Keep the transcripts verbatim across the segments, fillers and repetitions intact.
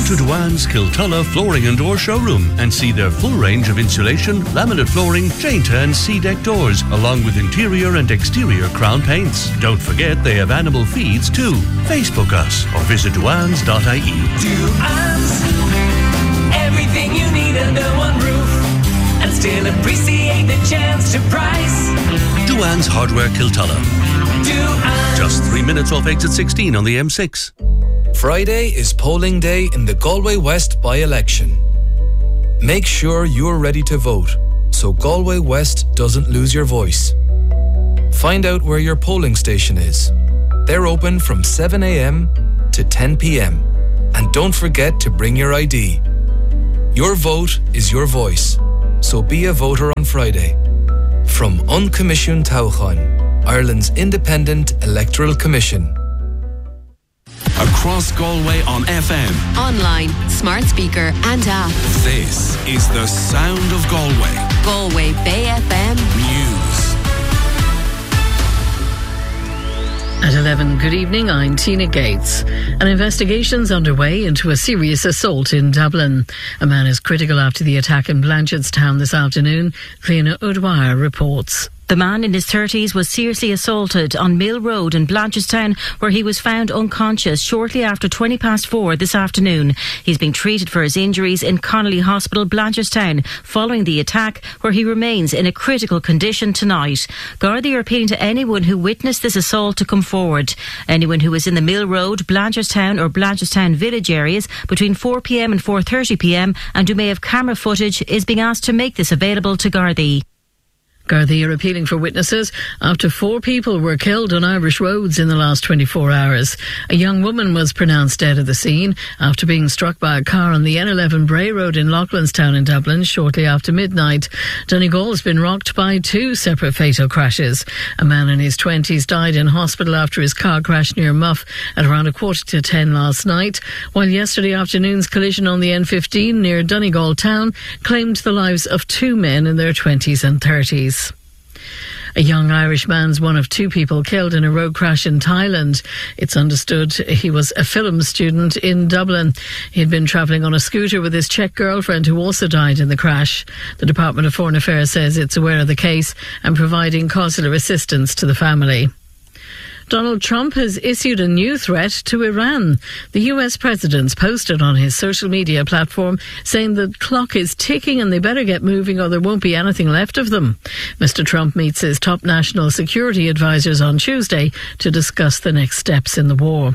to Dewan's Kiltulla Flooring and Door Showroom and see their full range of insulation, laminate flooring, chain turn, C-deck doors, along with interior and exterior crown paints. Don't forget they have animal feeds too. Facebook us or visit dewans dot I E. Dewan's, everything you need under one roof, and still appreciate the chance to price. Dewan's Hardware Kiltulla. Dewan's. Just three minutes off exit sixteen on the M six. Friday is polling day in the Galway West by-election. Make sure you're ready to vote so Galway West doesn't lose your voice. Find out where your polling station is. They're open from seven a.m. to ten p.m. And don't forget to bring your I D. Your vote is your voice, so be a voter on Friday. From Uncommissioned Tauchan, Ireland's independent electoral commission. Across Galway on F M, online, smart speaker and app. This is the sound of Galway. Galway Bay F M News. At eleven, good evening, I'm Tina Gates. An investigation's underway into a serious assault in Dublin. A man is critical after the attack in Blanchardstown this afternoon. Cliona O'Dwyer reports. The man in his thirties was seriously assaulted on Mill Road in Blanchardstown, where he was found unconscious shortly after twenty past four this afternoon. He's being treated for his injuries in Connolly Hospital, Blanchardstown, following the attack, where he remains in a critical condition tonight. Gardaí are appealing to anyone who witnessed this assault to come forward. Anyone who is in the Mill Road, Blanchardstown or Blanchardstown village areas between four p.m. and four thirty p.m. and who may have camera footage is being asked to make this available to Gardaí. Gardaí are appealing for witnesses after four people were killed on Irish roads in the last twenty-four hours. A young woman was pronounced dead at the scene after being struck by a car on the N eleven Bray Road in Loughlinstown in Dublin shortly after midnight. Donegal has been rocked by two separate fatal crashes. A man in his twenties died in hospital after his car crashed near Muff at around a quarter to ten last night, while yesterday afternoon's collision on the N fifteen near Donegal town claimed the lives of two men in their twenties and thirties. A young Irish man's one of two people killed in a road crash in Thailand. It's understood he was a film student in Dublin. He had been travelling on a scooter with his Czech girlfriend who also died in the crash. The Department of Foreign Affairs says it's aware of the case and providing consular assistance to the family. Donald Trump has issued a new threat to Iran. The U S president's posted on his social media platform saying the clock is ticking and they better get moving or there won't be anything left of them. Mister Trump meets his top national security advisors on Tuesday to discuss the next steps in the war.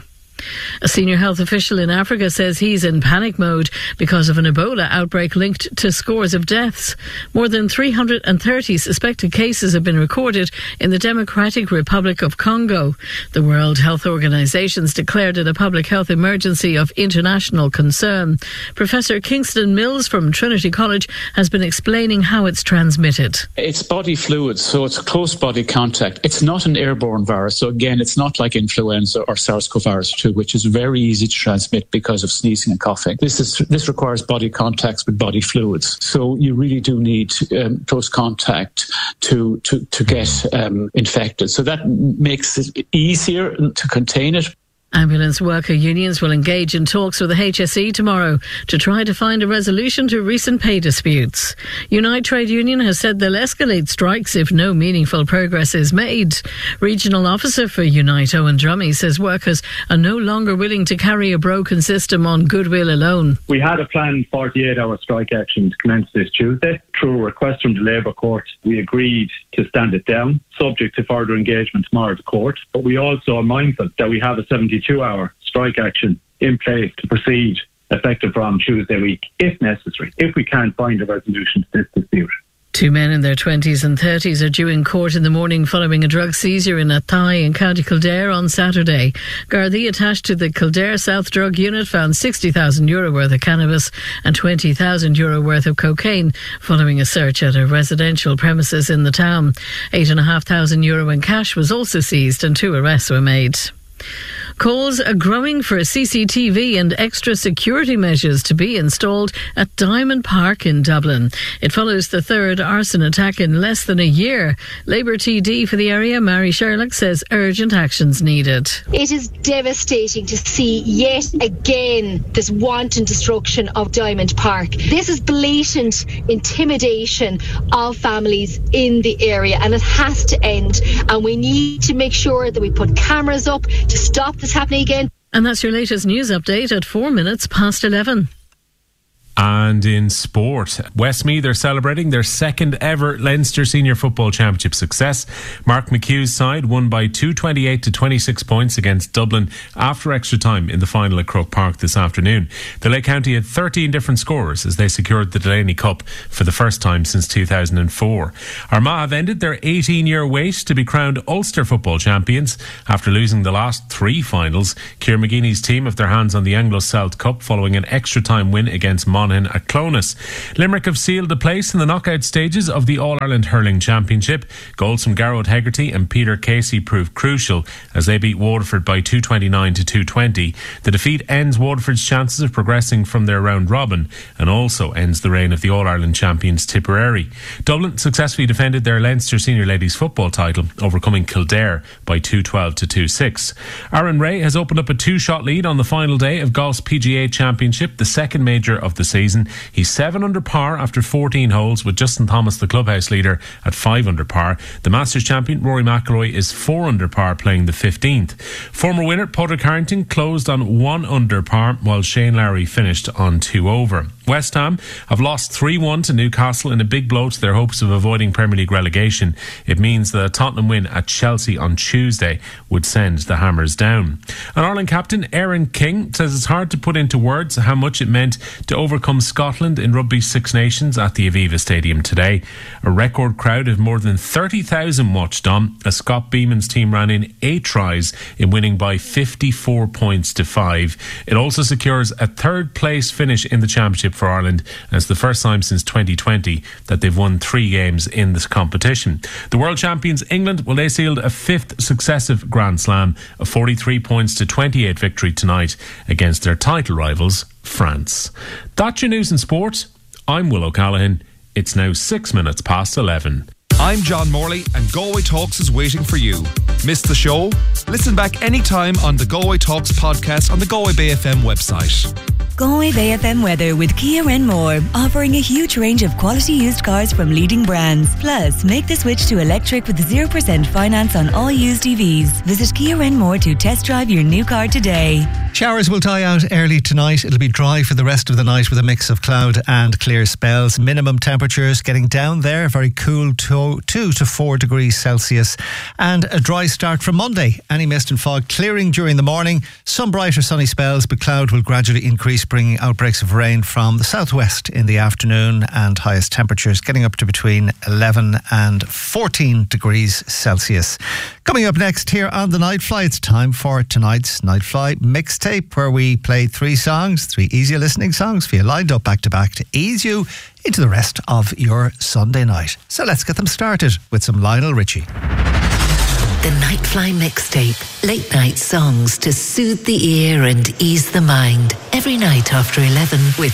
A senior health official in Africa says he's in panic mode because of an Ebola outbreak linked to scores of deaths. More than three hundred thirty suspected cases have been recorded in the Democratic Republic of Congo. The World Health Organization's declared it a public health emergency of international concern. Professor Kingston Mills from Trinity College has been explaining how it's transmitted. It's body fluids, so it's close body contact. It's not an airborne virus, so again, it's not like influenza or SARS-CoV two, which is very easy to transmit because of sneezing and coughing. This is this requires body contacts with body fluids. So you really do need um, close contact to to, to get um, infected. So that makes it easier to contain it. Ambulance worker unions will engage in talks with the H S E tomorrow to try to find a resolution to recent pay disputes. Unite Trade Union has said they'll escalate strikes if no meaningful progress is made. Regional officer for Unite, Owen Drummy, says workers are no longer willing to carry a broken system on goodwill alone. We had a planned forty-eight hour strike action to commence this Tuesday. Through a request from the Labour Court, we agreed to stand it down, subject to further engagement tomorrow at the court. But we also are mindful that we have a seventy-two hour strike action in place to proceed effective from Tuesday week, if necessary, if we can't find a resolution to this dispute. Two men in their twenties and thirties are due in court in the morning following a drug seizure in Athy in County Kildare on Saturday. Gardaí attached to the Kildare South Drug Unit found sixty thousand euro worth of cannabis and twenty thousand euro worth of cocaine following a search at a residential premises in the town. eight thousand five hundred euro in cash was also seized and two arrests were made. Calls are growing for C C T V and extra security measures to be installed at Diamond Park in Dublin. It follows the third arson attack in less than a year. Labour T D for the area, Mary Sherlock, says urgent actions needed. It is devastating to see yet again this wanton destruction of Diamond Park. This is blatant intimidation of families in the area, and it has to end. And we need to make sure that we put cameras up to stop this happening again. And that's your latest news update at four minutes past eleven. And in sport, Westmeath are celebrating their second ever Leinster Senior Football Championship success. Mark McHugh's side won by two twenty-eight to twenty-six points against Dublin after extra time in the final at Croke Park this afternoon. The Lake County had thirteen different scorers as they secured the Delaney Cup for the first time since two thousand four. Armagh have ended their eighteen-year wait to be crowned Ulster football champions after losing the last three finals. Ciara McGeeney's team have their hands on the Anglo-Celt Cup following an extra time win against Monaghan at Clones. Limerick have sealed a place in the knockout stages of the All-Ireland Hurling Championship. Goals from Garrod Hegarty and Peter Casey proved crucial as they beat Waterford by two twenty-nine to two twenty. The defeat ends Waterford's chances of progressing from their round robin and also ends the reign of the All-Ireland champions Tipperary. Dublin successfully defended their Leinster Senior Ladies football title, overcoming Kildare by two twelve to two six. Aaron Ray has opened up a two-shot lead on the final day of golf's P G A Championship, the second major of the season. He's seven under par after fourteen holes, with Justin Thomas, the clubhouse leader, at five under par. The Masters champion Rory McIlroy is four under par, playing the fifteenth. Former winner Padraig Harrington closed on one under par, while Shane Lowry finished on two over. West Ham have lost three one to Newcastle in a big blow to their hopes of avoiding Premier League relegation. It means that a Tottenham win at Chelsea on Tuesday would send the Hammers down. And Ireland captain Aaron King says it's hard to put into words how much it meant to overcome Scotland in Rugby's Six Nations at the Aviva Stadium today. A record crowd of more than thirty thousand watched on as Scott Beeman's team ran in eight tries in winning by fifty-four points to five. It also secures a third place finish in the championship for Ireland, and it's the first time since twenty twenty that they've won three games in this competition. The world champions England, well, they sealed a fifth successive Grand Slam, a forty-three points to twenty-eight victory tonight against their title rivals France. That's your news and sport. I'm Will O'Callaghan. It's now six minutes past eleven. I'm John Morley and Galway Talks is waiting for you. Missed the show? Listen back anytime on the Galway Talks podcast on the Galway Bay F M website. Galway Bay F M weather with Kia Renmore, offering a huge range of quality used cars from leading brands. Plus, make the switch to electric with zero percent finance on all used E Vs. Visit Kia Renmore to test drive your new car today. Showers will die out early tonight. It'll be dry for the rest of the night with a mix of cloud and clear spells. Minimum temperatures getting down there, very cool, to two to four degrees Celsius. And a dry start from Monday. Any mist and fog clearing during the morning. Some brighter sunny spells, but cloud will gradually increase, bringing outbreaks of rain from the southwest in the afternoon, and highest temperatures getting up to between eleven and fourteen degrees Celsius. Coming up next here on the Nightfly, it's time for tonight's Nightfly mixtape, where we play three songs, three easier listening songs for you, lined up back to back to ease you into the rest of your Sunday night. So let's get them started with some Lionel Richie. The Nightfly Mixtape. Late night songs to soothe the ear and ease the mind. Every night after eleven with